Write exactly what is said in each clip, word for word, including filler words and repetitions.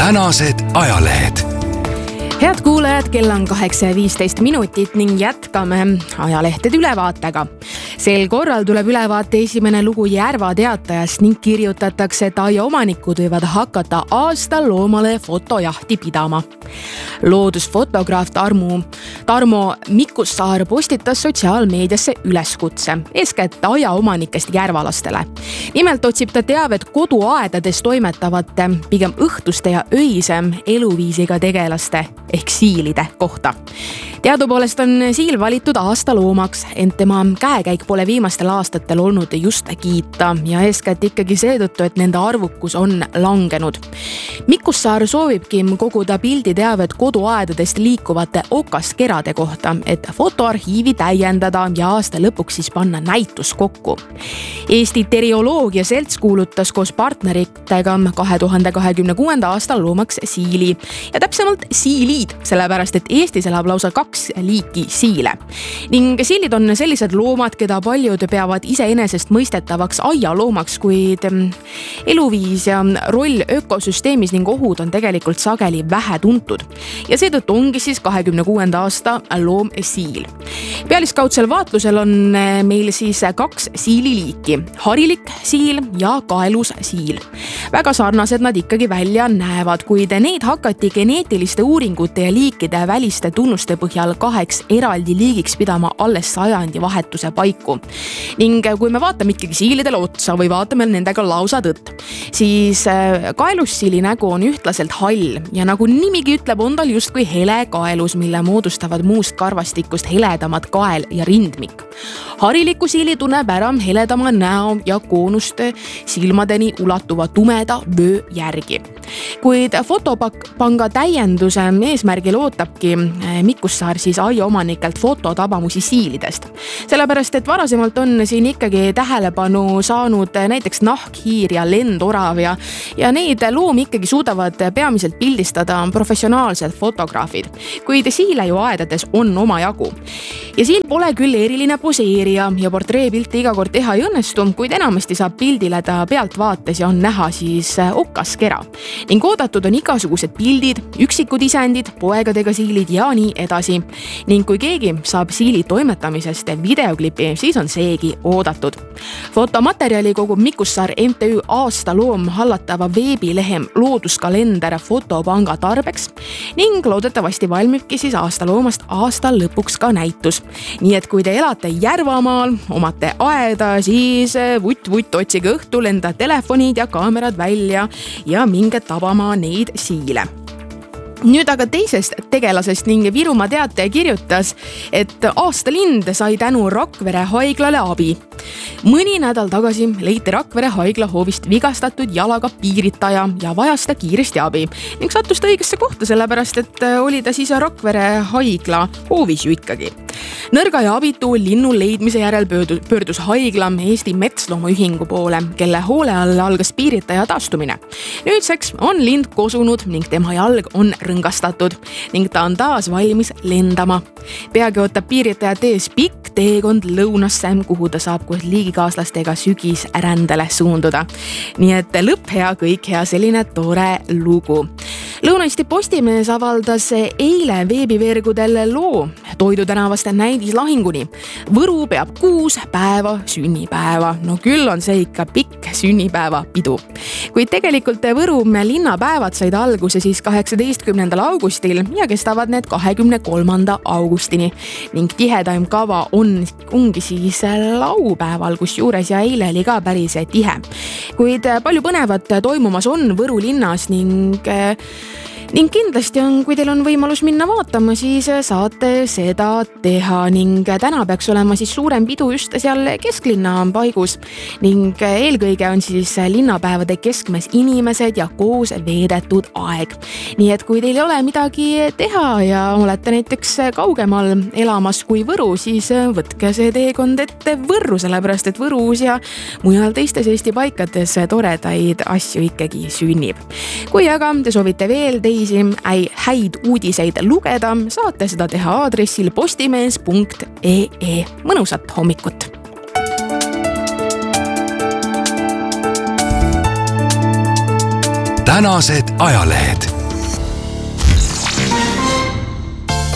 tänased ajalehed. Head kuulajad, kell on kaheksa ja viisteist minutit ning jätkame ajalehtede ülevaatega. Sel korral tuleb ülevaate esimene lugu Järva Teatajast ning kirjutatakse, et aiaomanikud võivad hakata aasta loomale fotojahti pidama. Loodusfotograaf Tarmo, Tarmo Mikussaar postitas sotsiaalmeediasse üleskutse, eeskätt aiaomanikest järvalastele. Nimelt otsib ta teavet koduaedades toimetavate, pigem õhtuste ja öise eluviisiga tegelaste ehk siilide kohta. Teadupoolest on siil valitud aasta loomaks, ent tema käekäik pole viimastel aastatel olnud just kiita ja eeskätt ikkagi seetõttu, et nende arvukus on langenud. Mikussaar soovibki koguda pilditeavet koduaedadest liikuvate okaskerade kohta, et fotoarhiivi täiendada ja aasta lõpuks siis panna näitus kokku. Eesti Terioloogia Selts kuulutas koos partneritega kahe tuhande kahekümne kuuenda aasta loomaks siili ja täpsemalt siiliid, sellepärast et Eestis elab lausa kaks liiki siile. Ning siilid on sellised loomad, keda paljud peavad iseenesest mõistetavaks aialoomaks, kuid eluviis ja roll ökosüsteemis ning ohud on tegelikult sageli vähe tuntud. Ja seetõttu ongi siis kahekümne kuuenda aasta loom siil. Pealiskaudsel vaatlusel on meil siis kaks siililiiki, harilik siil ja kaelus siil. Väga sarnased nad ikkagi välja näevad, kuid neid hakati geneetiliste uuringute ja liikide väliste tunnuste põhjal kaheks eraldi liigiks pidama alles sajandi vahetuse paiku. Ning kui me vaatame ikkagi siilidele otsa või vaatame nendega lausa tõtt, siis kaelussiili nägu on ühtlaselt hall ja nagu nimigi ütleb, on tal justkui hele kaelus, mille moodustavad muust karvastikust heledamad kael ja rindmik. Hariliku siili tunneb ära heledama näo ja koonuste silmadeni ulatuva tumeda vöö järgi. Kuid fotopanga täienduse eesmärgil ootabki Mikussaar siis aiaomanikelt fototabamusi siilidest. Sellepärast, et varasemalt on siin ikkagi tähelepanu saanud näiteks nahkhiir ja lendorav ja, ja neid loomi ikkagi suudavad peamiselt pildistada professionaalsed fotograafid. Kuid siile ju aedades on oma jagu. Ja siil pole küll eriline poseerija ja portreepilti iga kord teha ei õnnestu, kuid enamasti saab pildile ta pealt vaates ja on näha siis okaskera. Ning oodatud on igasugused pildid, üksikud isendid, poegadega siilid ja nii edasi. Ning kui keegi saab siili toimetamisest videoklipi, siis on seegi oodatud. Fotomaterjali kogub Mikussaar M T Ü aasta loom hallatava veebilehem looduskalender fotopanga tarbeks ning loodetavasti valmibki siis aasta loomast aasta lõpuks ka näitus. Nii et kui te elate Järvamaal, omate aeda, siis vutt-vutt otsige õhtul enda telefonid ja kaamerad välja ja minge tabama neid siile. Nüüd aga teisest tegelasest ning Virumaa Teataja kirjutas, et aastalind sai tänu Rakvere haiglale abi. Mõni nädal tagasi leiti Rakvere haigla hoovist vigastatud jalaga piiritaja ja vajas ta kiiresti abi ning sattus ta õigesse kohta, sellepärast et oli ta siis Rakvere haigla hoovis ju ikkagi. Nõrga ja abitu linnu leidmise järel pöördus haigla Eesti Metsloomaühingu poole, kelle hoole all algas piiritaja taastumine. Nüüdseks on lind kosunud ning tema jalg on rõngastatud ning ta on taas valmis lendama. Peagi ootab piiritajat ees pikk teekond lõunasse, kuhu ta saab koos liigikaaslastega sügis rändele suunduda. Nii et lõpp hea, kõik hea, selline tore lugu. Lõuna-Eesti Postimees avaldas eile veebiveergudel loo Toidu tänavaste näidislahinguni. Võru peab kuus päeva sünnipäeva. No küll on see ikka pikk sünnipäeva pidu. Kuid tegelikult Võru linnapäevad said alguse siis kaheksateistkümnendal augustil ja kestavad need kahekümne kolmanda augustini. Ning tihedaim kava on, ongi siis laupäeval, kus juures ja eile oli ka päris tihe. Kuid palju põnevat toimumas on Võru linnas ning Ning kindlasti on, kui teil on võimalus minna vaatama, siis saate seda teha ning täna peaks olema siis suurem pidu just seal kesklinna paigus ning eelkõige on siis linnapäevade keskmes inimesed ja koos veedetud aeg. Nii et kui teil ei ole midagi teha ja olete näiteks kaugemal elamas kui Võru, siis võtke see teekond ette Võrru, sellepärast et Võrus ja mujal teistes Eesti paikades toredaid asju ikkagi sünnib. Kui aga te soovite veel teisi häid uudiseid lugeda, saate seda teha aadressil postimees punkt ee. Mõnusat hommikut! Tänased ajalehed.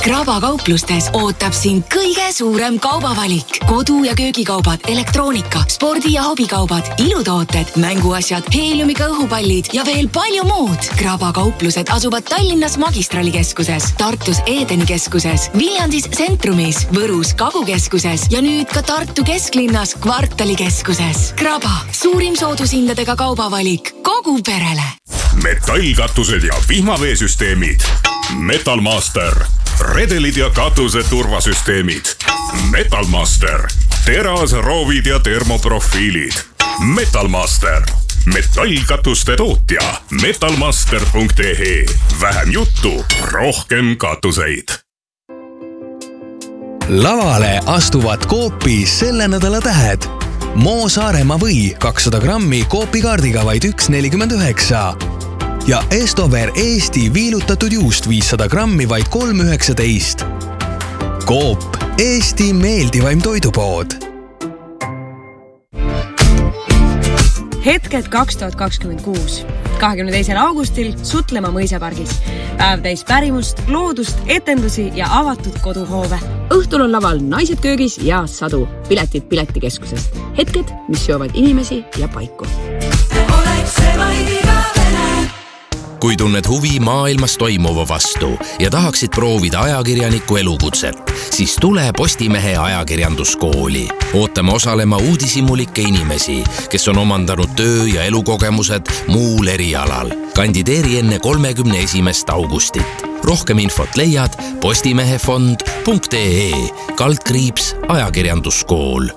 Kraba kauplustes ootab sind kõige suurem kaubavalik. Kodu- ja köögikaubad, elektroonika, spordi- ja hobikaubad, ilutooted, mänguasjad, heeliumiga õhupallid ja veel palju muud. Kraba kauplused asuvad Tallinnas Magistralikeskuses, Tartus Edeni keskuses, Viljandis Centrumis, Võrus Kagukeskuses ja nüüd ka Tartu kesklinnas Kvartalikeskuses. Kraba, suurim soodushindadega kaubavalik kogu perele. Metallkatused ja vihmaveesüsteemid. Metalmaster. Redelid ja katuse turvasüsteemid. Metalmaster. Teras, roovid ja termoprofiilid. Metalmaster. Metallkatuste tootja. metalmaster punkt e e. Vähem juttu, rohkem katuseid. Lavale astuvad Coopi selle nädala tähed. Moo Saaremaa või kakssada grammi Coopi kaardiga vaid üks nelikümmend üheksa. Ja Estover Eesti viilutatud juust viissada grammi vaid kolm üheksateist. Coop, Eesti meeldivaim toidupood. Hetked kaks tuhat kakskümmend kuus. kahekümne teisel augustil Sutlema mõisapargis. Päev täis pärimust, loodust, etendusi ja avatud koduhoove. Õhtul on laval Naised köögis ja Sadu. Piletid Piletikeskusest. Hetked, mis seovad inimesi ja paiku. Kui tunned huvi maailmas toimuva vastu ja tahaksid proovida ajakirjaniku elukutset, siis tule Postimehe ajakirjanduskooli. Ootame osalema uudishimulikke inimesi, kes on omandanud töö- ja elukogemused muul erialal. Kandideeri enne kolmekümne esimest augustit. Rohkem infot leiad postimehefond punkt e e kaldkriips ajakirjanduskool.